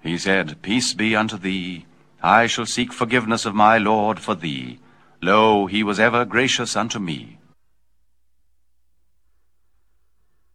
He said, Peace be unto thee. I shall seek forgiveness of my Lord for thee. Lo, he was ever gracious unto me.